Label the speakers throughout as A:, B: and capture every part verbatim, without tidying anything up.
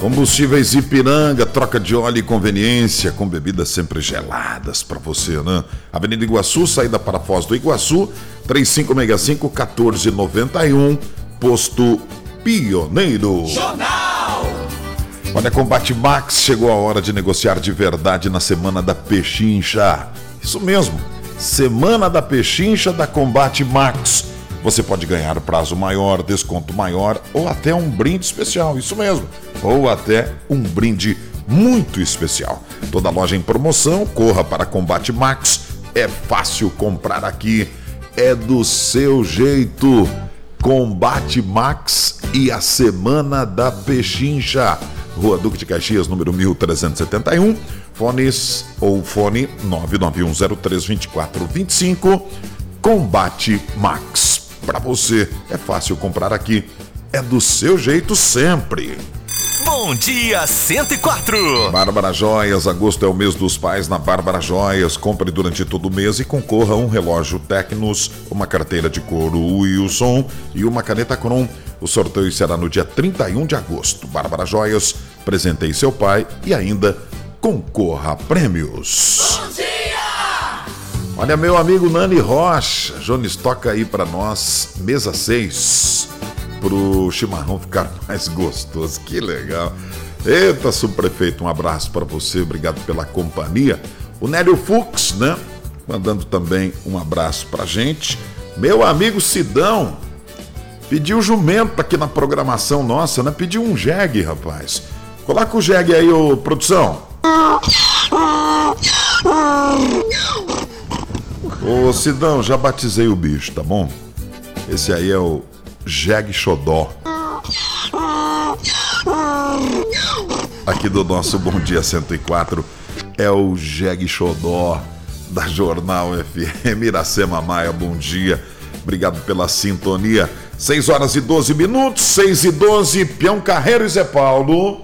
A: Combustíveis Ipiranga, troca de óleo e conveniência, com bebidas sempre geladas para você, né? Avenida Iguaçu, saída para Foz do Iguaçu, três cinco seis cinco, um quatro nove um, Posto Pioneiro.
B: Jornal!
A: Olha, Combate Max, chegou a hora de negociar de verdade na Semana da Pechincha. Isso mesmo, Semana da Pechincha da Combate Max. Você pode ganhar prazo maior, desconto maior ou até um brinde especial, isso mesmo, ou até um brinde muito especial. Toda loja em promoção, corra para Combate Max, é fácil comprar aqui, é do seu jeito. Combate Max e a Semana da Pechincha. Rua Duque de Caxias, número mil trezentos e setenta e um, fones ou fone nove nove um zero três dois quatro dois cinco. Combate Max. Para você, é fácil comprar aqui, é do seu jeito sempre.
B: Bom dia cento e quatro.
A: Bárbara Joias, agosto é o mês dos pais na Bárbara Joias. Compre durante todo o mês e concorra a um relógio Tecnos, uma carteira de couro Wilson e uma caneta Kron. O sorteio será no dia trinta e um de agosto. Bárbara Joias, presenteie seu pai e ainda concorra a prêmios.
B: Bom dia!
A: Olha, meu amigo Nani Rocha, Jones, toca aí pra nós, mesa seis, pro chimarrão ficar mais gostoso. Que legal. Eita, subprefeito, um abraço pra você, obrigado pela companhia. O Nélio Fux, né, mandando também um abraço pra gente. Meu amigo Sidão, pediu jumento aqui na programação nossa, né, pediu um jegue, rapaz. Coloca o jegue aí, ô produção. Ô Sidão, já batizei o bicho, tá bom? Esse aí é o jegue xodó. Aqui do nosso Bom Dia cento e quatro é o jegue xodó da Jornal F M. Iracema Maia, bom dia. Obrigado pela sintonia. seis horas e doze minutos, seis e doze, Peão Carreiro e Zé Paulo.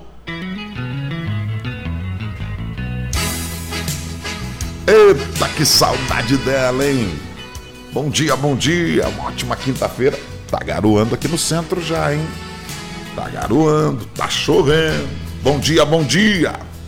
A: Eita, que saudade dela, hein? Bom dia, bom dia, uma ótima quinta-feira. Tá garoando aqui no centro já, hein? Tá garoando, tá chovendo. Bom dia, bom dia.